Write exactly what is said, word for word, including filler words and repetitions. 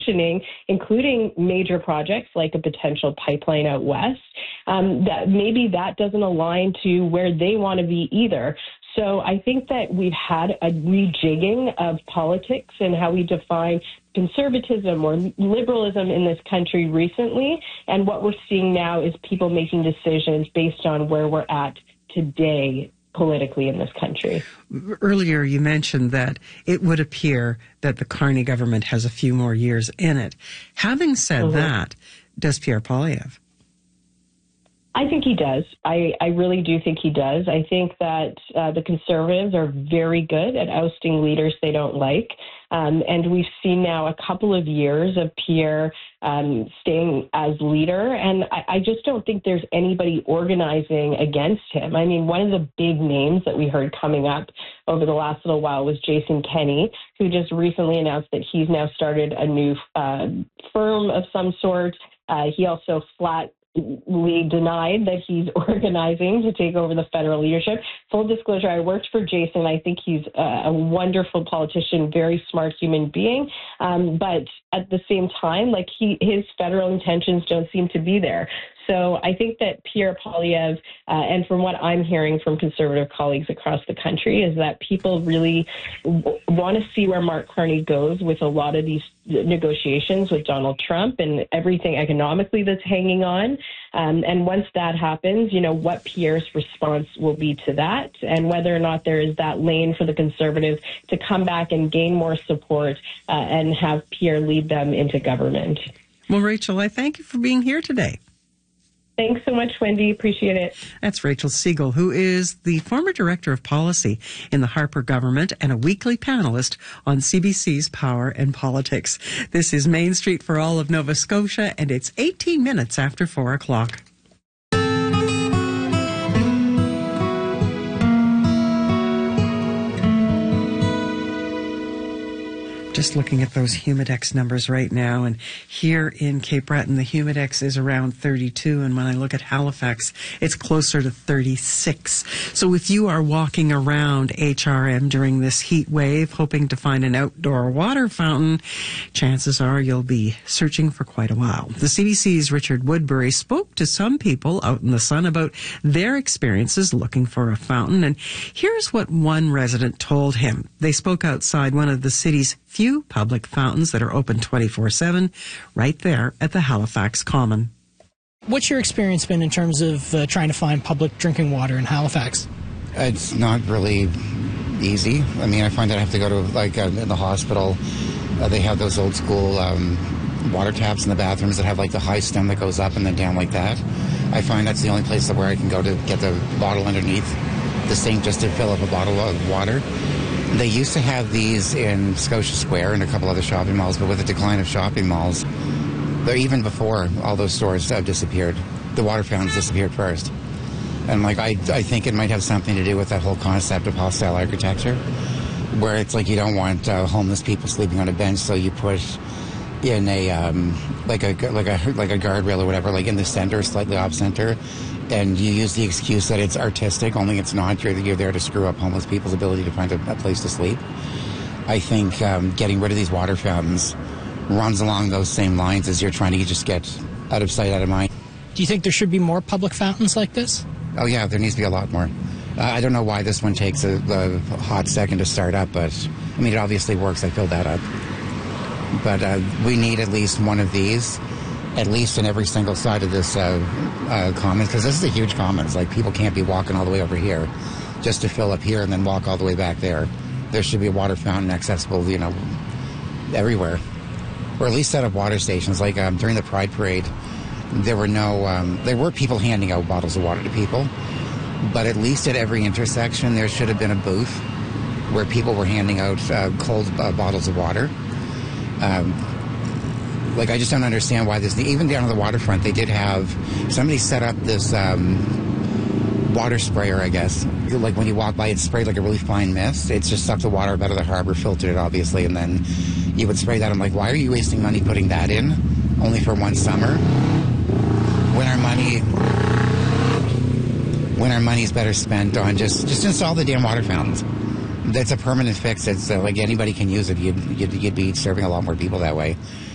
including major projects like a potential pipeline out west, um, that maybe that doesn't align to where they want to be either. So I think that we've had a rejigging of politics and how we define conservatism or liberalism in this country recently. And what we're seeing now is people making decisions based on where we're at today politically in this country. Earlier, you mentioned that it would appear that the Carney government has a few more years in it. Having said mm-hmm. that, does Pierre Poilievre? I think he does. I, I really do think he does. I think that uh, the Conservatives are very good at ousting leaders they don't like. Um, and we've seen now a couple of years of Pierre um, staying as leader. And I, I just don't think there's anybody organizing against him. I mean, one of the big names that we heard coming up over the last little while was Jason Kenney, who just recently announced that he's now started a new uh, firm of some sort. Uh, he also flat Lee denied that he's organizing to take over the federal leadership. Full disclosure, I worked for Jason. I think he's a, a wonderful politician, very smart human being. Um, but at the same time, like he, his federal intentions don't seem to be there. So I think that Pierre Poilievre, uh, and from what I'm hearing from conservative colleagues across the country, is that people really w- want to see where Mark Carney goes with a lot of these negotiations with Donald Trump and everything economically that's hanging on. Um, and once that happens, you know, what Pierre's response will be to that and whether or not there is that lane for the Conservatives to come back and gain more support uh, and have Pierre lead them into government. Well, Rachel, I thank you for being here today. Thanks so much, Wendy. Appreciate it. That's Rachel Siegel, who is the former director of policy in the Harper government and a weekly panelist on C B C's Power and Politics. This is Main Street for all of Nova Scotia, and it's eighteen minutes after four o'clock. Just looking at those Humidex numbers right now, and here in Cape Breton, the Humidex is around thirty-two, and when I look at Halifax, it's closer to thirty-six. So if you are walking around H R M during this heat wave, hoping to find an outdoor water fountain, chances are you'll be searching for quite a while. The C B C's Richard Woodbury spoke to some people out in the sun about their experiences looking for a fountain, and here's what one resident told him. They spoke outside one of the city's few public fountains that are open twenty-four seven right there at the Halifax Common. What's your experience been in terms of uh, trying to find public drinking water in Halifax? It's not really easy. I mean, I find that I have to go to, like, uh, in the hospital, uh, they have those old school um, water taps in the bathrooms that have, like, the high stem that goes up and then down like that. I find that's the only place where I can go to get the bottle underneath the sink just to fill up a bottle of water. They used to have these in Scotia Square and a couple other shopping malls, but with the decline of shopping malls, they're even before all those stores have disappeared, the water fountains disappeared first. And like I, I think it might have something to do with that whole concept of hostile architecture, where it's like you don't want uh, homeless people sleeping on a bench, so you put in a um, like a like a like a guardrail or whatever, like in the center, slightly off center. And you use the excuse that it's artistic, only it's not. You're, you're there to screw up homeless people's ability to find a, a place to sleep. I think um, getting rid of these water fountains runs along those same lines as you're trying to just get out of sight, out of mind. Do you think there should be more public fountains like this? Oh, yeah, there needs to be a lot more. Uh, I don't know why this one takes a, a hot second to start up, but, I mean, it obviously works. I filled that up. But uh, we need at least one of these, at least in every single side of this uh, uh, commons, because this is a huge commons. Like, people can't be walking all the way over here just to fill up here and then walk all the way back there. There should be a water fountain accessible, you know, everywhere. Or at least set up water stations. Like um, during the Pride Parade, there were no, um, there were people handing out bottles of water to people, but at least at every intersection there should have been a booth where people were handing out uh, cold uh, bottles of water. Um, Like, I just don't understand why this, even down on the waterfront, they did have, somebody set up this um, water sprayer, I guess. Like, when you walk by, it sprayed like a really fine mist. It's just sucked the water out of the harbor, filtered it, obviously, and then you would spray that. I'm like, why are you wasting money putting that in, only for one summer? When our money, when our money's better spent on just, just install the damn water fountains. That's a permanent fix. It's uh, like anybody can use it. You'd, you'd, you'd be serving a lot more people that way.